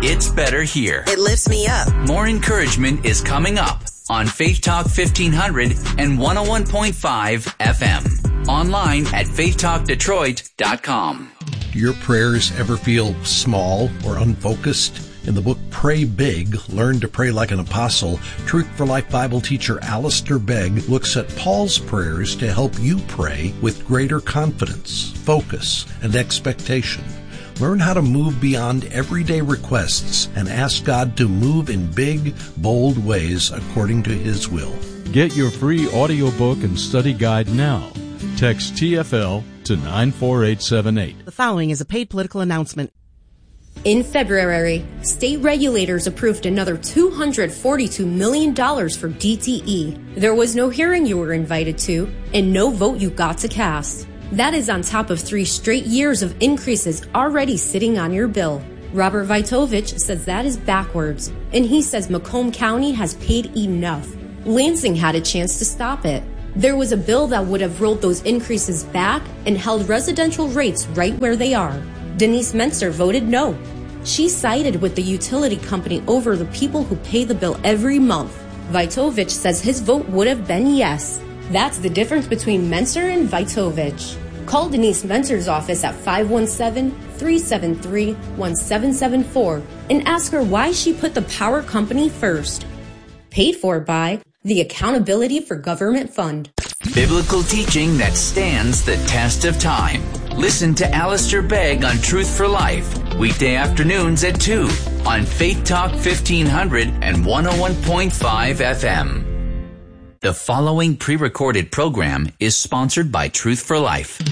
It's better here. It lifts me up. More encouragement is coming up on Faith Talk 1500 and 101.5 FM. Online at faithtalkdetroit.com. Do your prayers ever feel small or unfocused? In the book Pray Big, Learn to Pray Like an Apostle, Truth for Life Bible teacher Alistair Begg looks at Paul's prayers to help you pray with greater confidence, focus, and expectation. Learn how to move beyond everyday requests and ask God to move in big, bold ways according to His will. Get your free audiobook and study guide now. Text TFL to 94878. The following is a paid political announcement. In February, state regulators approved another $242 million for DTE. There was no hearing you were invited to and no vote you got to cast. That is on top of 3 straight years of increases already sitting on your bill. Robert Vitovich says that is backwards, and he says Macomb County has paid enough. Lansing had a chance to stop it. There was a bill that would have rolled those increases back and held residential rates right where they are. Denise Menser voted no. She sided with the utility company over the people who pay the bill every month. Vitovich says his vote would have been yes. That's the difference between Menser and Vitovich. Call Denise Menser's office at 517-373-1774 and ask her why she put the power company first. Paid for by the Accountability for Government Fund. Biblical teaching that stands the test of time. Listen to Alistair Begg on Truth for Life, weekday afternoons at 2 on Faith Talk 1500 and 101.5 FM. The following pre-recorded program is sponsored by Truth for Life.